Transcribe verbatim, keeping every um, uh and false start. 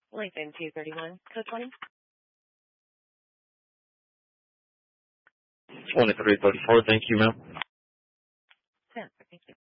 Lincoln two thirty-one, code twenty. twenty-three thirty-four, thank you, ma'am. Yeah, thank you.